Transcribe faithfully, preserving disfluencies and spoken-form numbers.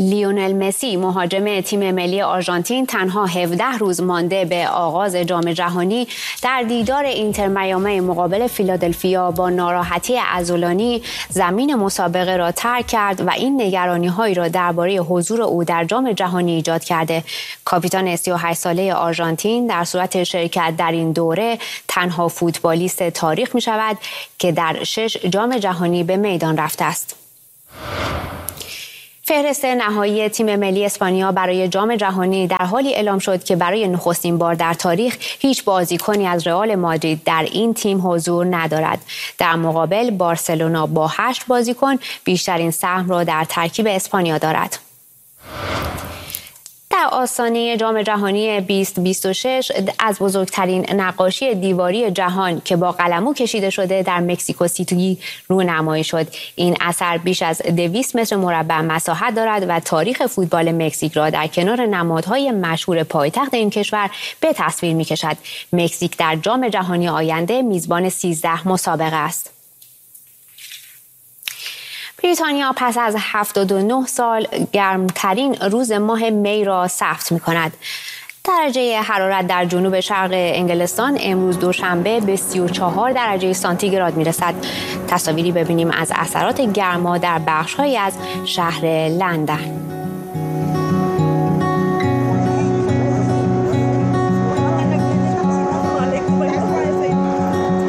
لیونل مسی مهاجم تیم ملی آرژانتین تنها هفده روز مانده به آغاز جام جهانی در دیدار اینتر میامی مقابل فیلادلفیا با ناراحتی عضلانی زمین مسابقه را ترک کرد و این نگرانی‌هایی را درباره حضور او در جام جهانی ایجاد کرده. کاپیتان سی و هشت ساله آرژانتین در صورت شرکت در این دوره تنها فوتبالیست تاریخ می شود که در شش جام جهانی به میدان رفته است. فهرست نهایی تیم ملی اسپانیا برای جام جهانی در حالی اعلام شد که برای نخستین بار در تاریخ هیچ بازیکنی از رئال مادرید در این تیم حضور ندارد. در مقابل بارسلونا با هشت بازیکن بیشترین سهم را در ترکیب اسپانیا دارد. در آستانه جام جهانی بیست بیست و شش از بزرگترین نقاشی دیواری جهان که با قلمو کشیده شده در مکزیکو سیتی رونمایی شد. این اثر بیش از دویست متر مربع مساحت دارد و تاریخ فوتبال مکزیک را در کنار نمادهای مشهور پایتخت این کشور به تصویر می‌کشد. مکزیک در جام جهانی آینده میزبان سیزده مسابقه است. بریتانیا پس از هفتاد و نه سال گرمترین روز ماه می را ثبت می کند. درجه حرارت در جنوب شرق انگلستان امروز دوشنبه به سی و چهار درجه سانتیگراد می رسد. تصاویری ببینیم از اثرات گرما در بخش‌هایی از شهر لندن.